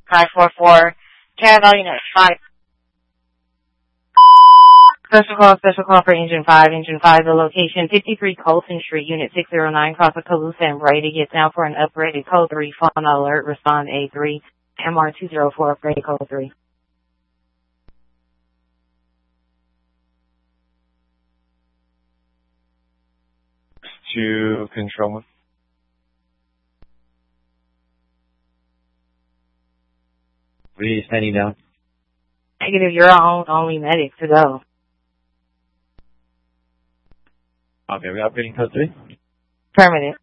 544. Caravel Unit 5. Special call for Engine 5. Engine 5, the location 53 Colton Street, Unit 609, cross the Calusa and Brady. Get down for an upgraded code 3. Phone alert, respond A3. MR204, upgraded code 3. To control 1. What are you standing down? Negative, you're our only medic to go. Okay, we upgrading code 3? Affirmative.